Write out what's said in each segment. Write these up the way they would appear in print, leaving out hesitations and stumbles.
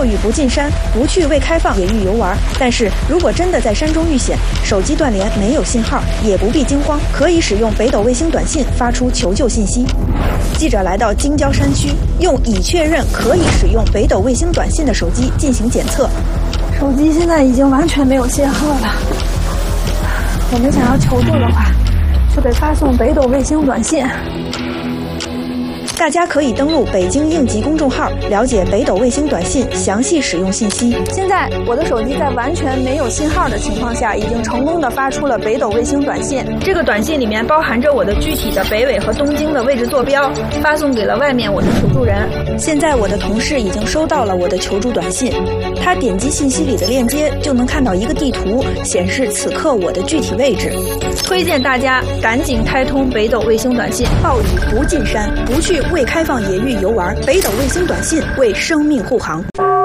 暴雨不进山，不去未开放野域游玩。但是如果真的在山中遇险，手机断联没有信号，也不必惊慌，可以使用北斗卫星短信发出求救信息。记者来到京郊山区，用已确认可以使用北斗卫星短信的手机进行检测。 手机现在已经完全没有信号了，我们想要求救的话，就得发送北斗卫星短信。 大家可以登录北京应急公众号，了解北斗卫星短信详细使用信息。 现在我的手机在完全没有信号的情况下，已经成功的发出了北斗卫星短信。这个短信里面包含着我的具体的北纬和东经的位置坐标，发送给了外面我的求助人。 现在我的同事已经收到了我的求助短信，他点击信息里的链接，就能看到一个地图，显示此刻我的具体位置。 推荐大家赶紧开通北斗卫星短信。 暴雨不进山，不去未开放野域游玩，北斗卫星短信为生命护航。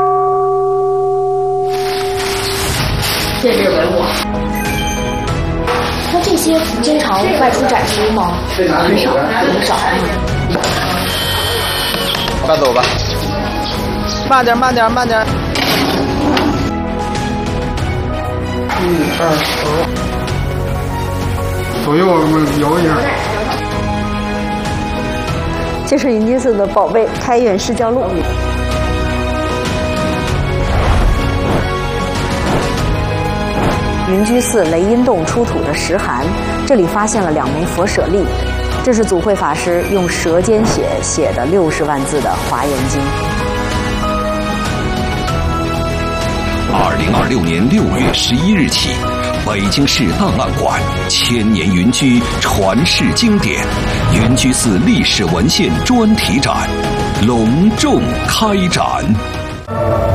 见之为我。那这些经常外出展出吗？很少，很少。 慢走吧，慢点，慢点，慢点。1、2、 左右我们摇一下。 这是云居寺的宝贝开远释教路。云居寺雷音洞出土的石函，这里发现了2枚佛舍利，这是祖慧法师用舌尖血写的60万字的华严经。 2026年6月11日起，北京市档案馆千年云居传世经典云居寺历史文献专题展隆重开展。